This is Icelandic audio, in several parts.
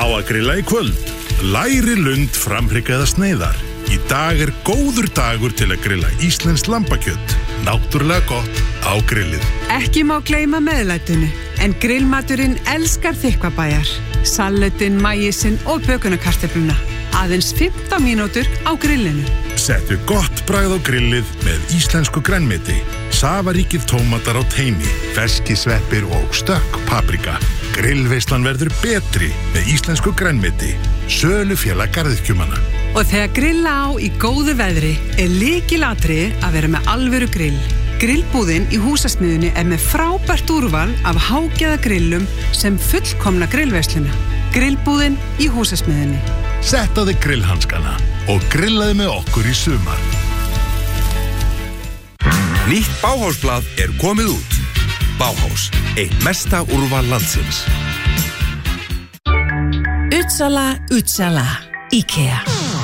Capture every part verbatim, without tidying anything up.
Á að grilla í kvöld. Læri lund framhryggaða sneiðar. Í dag er góður dagur til að grilla íslenskt lambakjöt. Náttúrulega gott á grillið. Ekki má gleyma meðlætinu, en grillmaturinn elskar þykkvabæjar. Salatinn, maísinn og bökunarkartöfluna. Aðeins fimmtán mínútur á grillinu. Settu gott bragð á grillið með íslensku grænmeti. Safaríkir tómatar á teini, ferskisveppir og stökk paprika. Grillveislan verður betri með íslensku grænmeti. Sölufélag garðyrkjumanna. Og þegar grilla á í góðu veðri er lykilatriði að vera með alvöru grill. Grillbúðin í húsasmiðjunni er með frábært úrval af hágæða grillum sem fullkomna grillveisluna. Grillbúðin í húsasmiðjunni. Sett á þig grillhanskana og grillaði með okkur í sumar. Nýtt Bauhausblað er komið út. Bauhaus, eitt mesta úrval landsins. Utsala, Utsala, IKEA.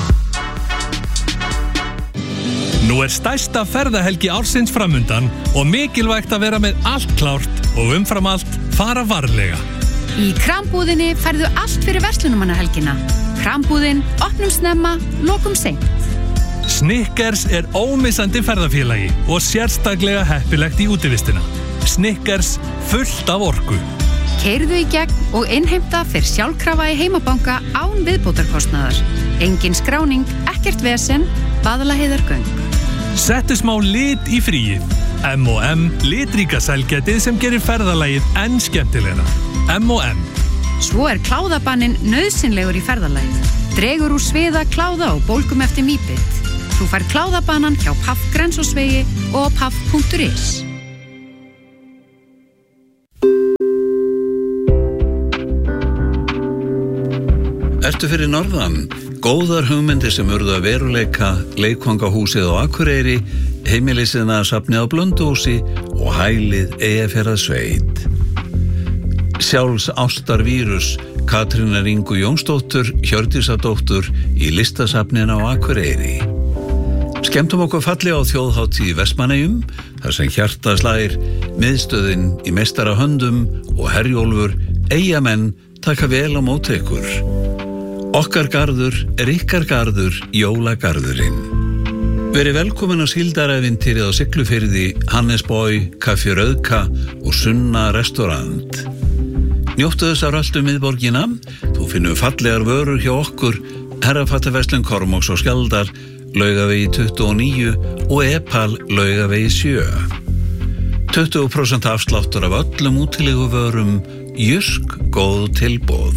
Nú er stærsta ferðahelgi ársins framundan og mikilvægt að vera með allt klárt og umfram allt fara varlega. Í Krambúðinni færðu allt fyrir verslunarmannahelgina. Krambúðin, opnum snemma, lokum seint. Snickers er ómissandi ferðafélagi og sérstaklega heppilegt í útivistina. Snickers fullt af orku. Keyrðu í gegn og innheimta fyrir sjálfkrafa í heimabanka án viðbótarkostnaðar. Engin skráning, ekkert vesen, Vaðlaheiðargöng. Settu smá lit í fríið. M og M, litríka sælgætið sem gerir ferðalagið enn skemmtilegra. M og M. Svo er kláðabanninn nauðsynlegur í ferðalagið. Dregur úr sviða, kláða og bólgum eftir mýbit. Þú fær kláðabannan hjá P A F Grensásvegi og P A F punktur is. Ertu fyrir norðan? Góðar hugmyndir sem urðu að veruleika, leikvangahúsið á Akureyri, heimilisina safnið á Blönduósi og hælið Eyjafjarðarsveit. Sjálfs ástarvírus Katrínar Ingu Jónsdóttur, Hjördísadóttur í listasafninu á Akureyri. Skemmtum okkur falli á þjóðhátíð í Vestmannaeyjum, þar sem hjarta slær, miðstöðin í meistarahöndum og Herjólfur, Eyjamenn taka vel á móti ykkur. Okkar garður er ykkar garður, jólagarðurinn. Verið velkomin á síldarævintýrið á Siglufirði, Hannesbói, Kaffi Rauðka og Sunna restaurant. Njóttu þess af allt um miðborgina. Þú finnur fallegar vörur hjá okkur, Herrafattaverslun Kormáks og Skjaldar, Laugavegi tuttugu og níu og Epal Laugavegi sjö. tuttugu prósent afsláttur af öllum útileguvörum, Jysk góð tilboð.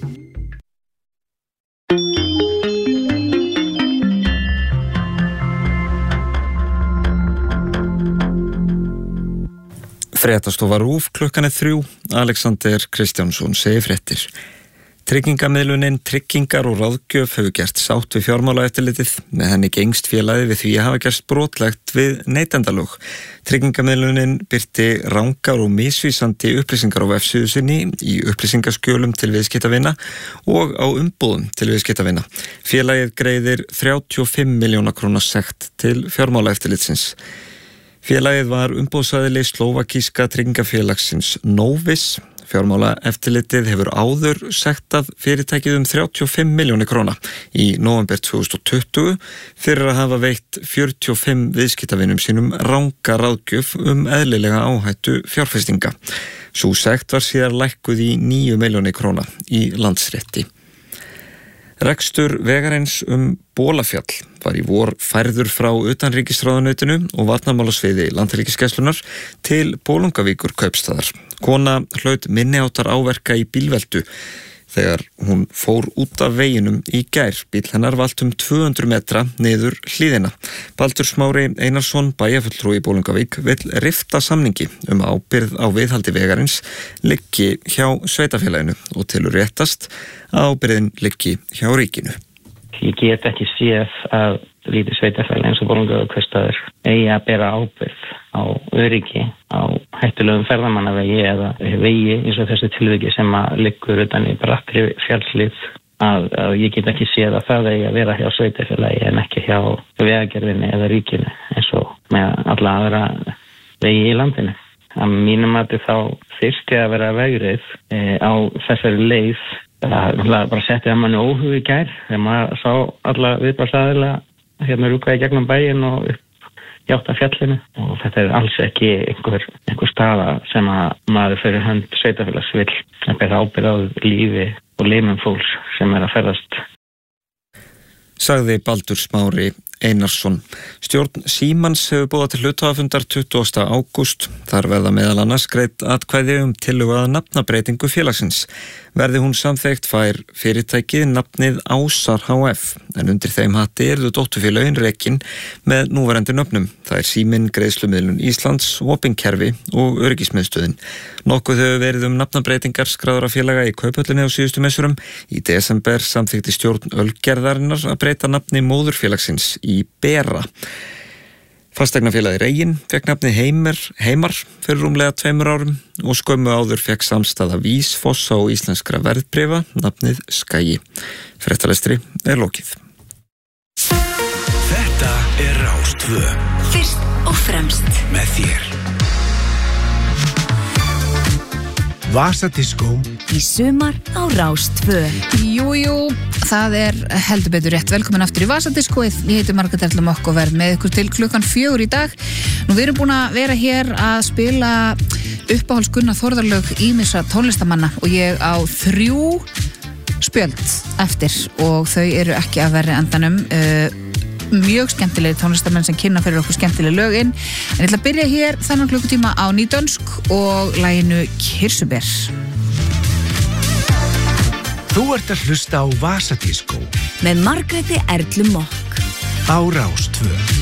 Fréttastofa RÚV, klukkan er þrjú, Alexander Kristjánsson segir fréttir. Tryggingamiðlunin Tryggingar og ráðgjöf hefur gert sátt við fjármálaeftirlitið, með henni gengst félagið við því að hafa gerst brotlegt við neytendalög. Tryggingamiðlunin birti rangar og misvísandi upplýsingar á vefsíðu sinni, í upplýsingaskjölum til viðskiptavina og á umbúðum til viðskiptavina. Félagið greiðir þrjátíu og fimm milljóna króna sekt til fjármálaeftirlitsins. Félagið var umbúðsaðili slóvakíska tryggingafélagsins Novis. Fjármálaeftirlitið hefur áður sektað fyrirtækið um þrjátíu og fimm milljónir króna í nóvember tvö þúsund og tuttugu fyrir að hafa veitt fjörutíu og fimm viðskiptavinum sínum ranga ráðgjöf um eðlilega áhættu fjárfestinga. Sú sekt var síðar lækkuð í níu milljónir króna í Landsrétti. Rekstur vegarins um Bolafjall var í vor færður frá utanríkisráðuneytinu og varnarmálasviði Landhelgisgæslunnar til Bolungavíkur kaupstaðar. Kona hlaut minniháttar áverka í bílveltu þegar hún fór út af veginum í gær. Bíll hennar valt um tvö hundruð metra niður hlíðina. Baldur Smári Einarsson, bæjarfulltrúi í Bolungavík, vill rifta samningi um ábyrgð á viðhaldi vegarins liggi hjá sveitafélaginu og telur réttast að ábyrgðin liggi hjá ríkinu. Ég get ekki séð að lítið sveitafélag eins og Bolungavík kaupstaður eigi að bera ábyrgð á öryggi á hættulegum ferðamannavegi eða vegi eins og þessu tilviki sem að liggur utan í brattri fjallslið að, að ég get ekki séð að það eigi að vera hjá sveitafélagi en ekki hjá vegagerðinni eða ríkinu eins og með alla aðra vegi í landinu. Að mínum mati þá þyrfti að vera vegrið e, á þessari leið Það bara setti að manni óhug í gær þegar maður sá alla viðbragðsaðila hérna rúka í gegnum bæinn og upp játta fjallinu og þetta er alls ekki einhver, einhver staða sem að maður fyrir hönd sveitarfélags vill að bera ábyrgð á lífi og limum fólks sem er að ferðast. Sagði Baldur Smári Einarsson. Stjórn Símans hefur boðað til hluthafafundar tuttugasta ágúst. Þar verða meðal annars greidd atkvæði um tillögu að nafnabreitingu félagsins. Verði hún samþykkt fær fyrirtækið nafnið Ásar H F, en undir þeim hatti yrðu dótturfélögin rekin með núverandi nöfnum. Það er Síminn, Greiðslumiðlun Íslands, Opinkerfi og Öryggismiðstöðin. Nokkuð hefur verið um nafnabreitingar skráðra félaga í Kauphöllinni á síðustu messurum. Í desember samþykkti stjórn Ölgerðarinnar að breyta nafni móðurfélagsins í Bera. Fasteignafélagið Reginn fekk nafnið Heimar, Heimar fyrir rúmlega tveimur árum og skömmu áður fekk samstæða Vísfoss á íslenskra verðbréfa nafnið Skagi. Fréttalestri er lokið. Þetta er Rás tvö. Fyrst og fremst með þér. Vasadiskó í sumar á Rás tvö. Jú, jú, það er heldur betur rétt. Velkomin aftur í Vasadiskóið. Ég heiti Margrét Erla Mokk og verð með ykkur til klukkan fjögur í dag. Nú við erum búin að vera hér að spila uppáhaldskunna þórðarlög ýmissa tónlistamanna og ég á þrjú spjöld eftir og þau eru ekki að verri endanum. Uh, mjög skemmtilegir tónlistamenn sem kynna fyrir okkur skemmtileg lögin. En ég ætla að byrja hér þannig klukkutíma á nýdönsk og laginu Kirsuber. Þú ert að hlusta á Vasadiskó með Margréti Erlu Mokk á Rás tvö.